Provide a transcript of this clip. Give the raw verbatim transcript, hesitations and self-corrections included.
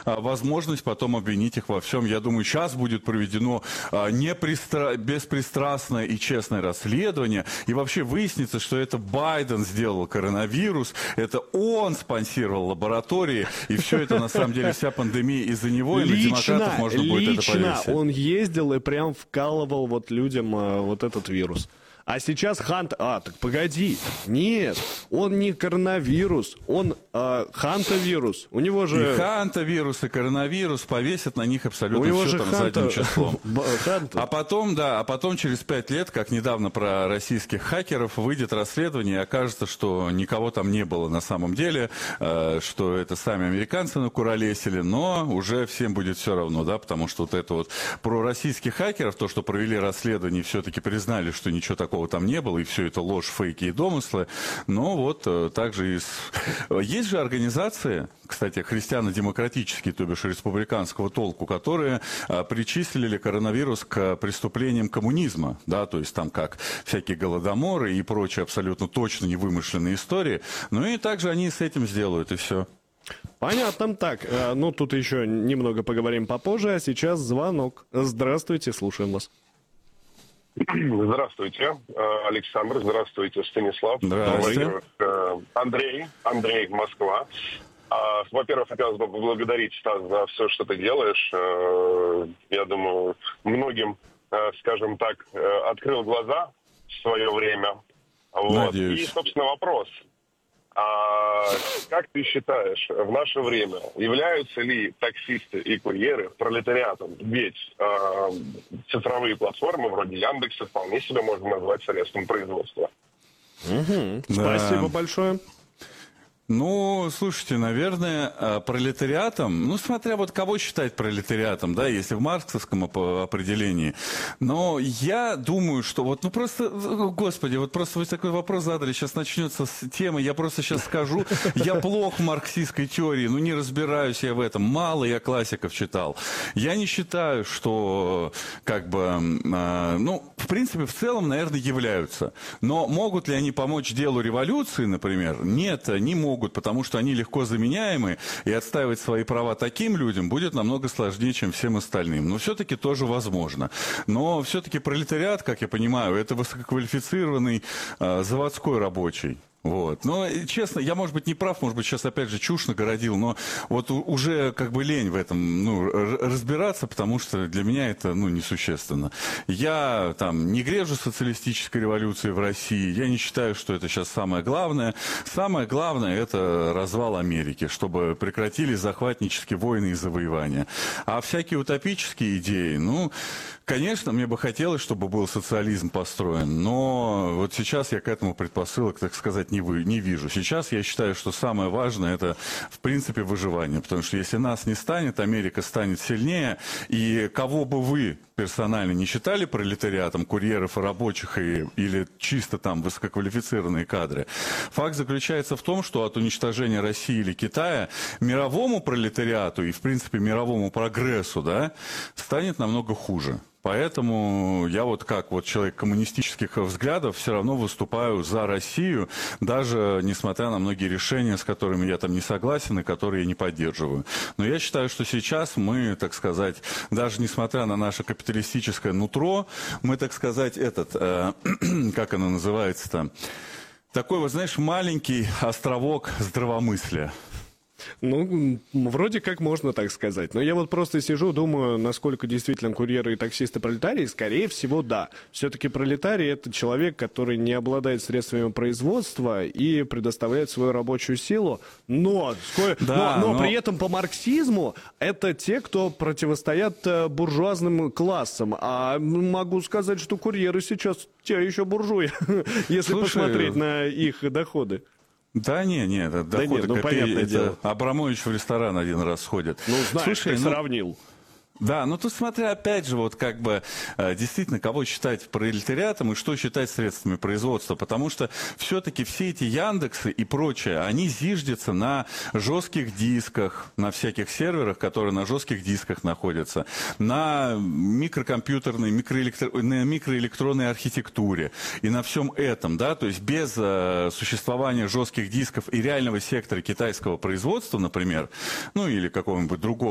а, возможность потом обвинить их во всем. Я думаю, сейчас будет проведено а, непристра... беспристрастное и честное расследование, и вообще выяснится, что это Байден сделал коронавирус, это он спонсировал лаборатории, и все это на самом деле вся пандемия из-за него, и на демократов можно будет это повесить. Он ездил и прям вкалывал вот людям а, вот этот вирус. А сейчас Хант... А, так погоди. Нет, он не коронавирус, он а, хантавирус. У него же... И хантавирус, и коронавирус повесят на них абсолютно У него все же там ханта... задним числом. Ханта. А потом, да, а потом через пять лет, как недавно про российских хакеров, выйдет расследование, и окажется, что никого там не было на самом деле, э, что это сами американцы накуролесили, но уже всем будет все равно, да, потому что вот это вот про российских хакеров, то, что провели расследование, все-таки признали, что ничего такого там не было, и все это ложь, фейки и домыслы. Но вот э, также и с... Есть же организации, кстати, христиано-демократические, то бишь республиканского толку, которые э, причислили коронавирус к преступлениям коммунизма, да, то есть там как всякие голодоморы и прочие абсолютно точно невымышленные истории. Ну и также они с этим сделают, и все. Понятно. Так, э, ну тут еще немного поговорим попозже, а сейчас звонок. Здравствуйте, слушаем вас. Здравствуйте, Александр. Здравствуйте, Станислав. Здравствуйте. Андрей. Андрей, Москва. Во-первых, хотелось бы поблагодарить, Стас, за все, что ты делаешь. Я думаю, многим, скажем так, открыл глаза в свое время. Вот. И, собственно, вопрос. А как ты считаешь, в наше время являются ли таксисты и курьеры пролетариатом? Ведь э, цифровые платформы вроде Яндекса вполне себе можно назвать средством производства. Угу. Да. Спасибо большое. Ну, слушайте, наверное, пролетариатом, ну, смотря вот кого считать пролетариатом, да, если в марксовском определении, но я думаю, что вот, ну, просто, господи, вот просто вы такой вопрос задали, сейчас начнется с темы, я просто сейчас скажу, я плох в марксистской теории, ну, не разбираюсь я в этом, мало я классиков читал. Я не считаю, что, как бы, ну, в принципе, в целом, наверное, являются, но могут ли они помочь делу революции, например? Нет, не могут. Потому что они легко заменяемы, и отстаивать свои права таким людям будет намного сложнее, чем всем остальным. Но все-таки тоже возможно. Но все-таки пролетариат, как я понимаю, это высококвалифицированный э, заводской рабочий. Вот. Но, честно, я, может быть, не прав, может быть, сейчас опять же чушь нагородил, но вот уже как бы лень в этом, ну, разбираться, потому что для меня это, ну, несущественно. Я там не грежу социалистической революции в России, я не считаю, что это сейчас самое главное. Самое главное – это развал Америки, чтобы прекратились захватнические войны и завоевания. А всякие утопические идеи, ну, конечно, мне бы хотелось, чтобы был социализм построен, но вот сейчас я к этому предпосылок, так сказать, не, вы, не вижу. Сейчас я считаю, что самое важное – это, в принципе, выживание, потому что если нас не станет, Америка станет сильнее, и кого бы вы персонально не считали пролетариатом, курьеров и рабочих, и, или чисто там высококвалифицированные кадры, факт заключается в том, что от уничтожения России или Китая мировому пролетариату и, в принципе, мировому прогрессу, да, станет намного хуже. Поэтому я вот как вот человек коммунистических взглядов все равно выступаю за Россию, даже несмотря на многие решения, с которыми я там не согласен и которые я не поддерживаю. Но я считаю, что сейчас мы, так сказать, даже несмотря на наше капиталистическое нутро, мы, так сказать, этот, э, как оно называется-то, такой вот, знаешь, маленький островок здравомыслия. Ну, вроде как можно так сказать. Но я вот просто сижу, думаю, насколько действительно курьеры и таксисты пролетарии. Скорее всего, да. Все-таки пролетарий – это человек, который не обладает средствами производства и предоставляет свою рабочую силу. Но, да, но, но, но при этом по марксизму это те, кто противостоят буржуазным классам. А могу сказать, что курьеры сейчас те еще буржуи, если посмотреть на их доходы. Да не, не, это да доходы, нет, ну, понятное дело. Абрамович в ресторан один раз ходит. Ну, знаешь, Слушай, ты ну... сравнил. Да, ну тут смотря опять же, вот как бы действительно, кого считать пролетариатом и что считать средствами производства, потому что все-таки все эти Яндексы и прочее, они зиждятся на жестких дисках, на всяких серверах, которые на жестких дисках находятся, на микрокомпьютерной, микроэлектро... на микроэлектронной архитектуре и на всем этом, да, то есть без э, существования жестких дисков и реального сектора китайского производства, например, ну или какого-нибудь другого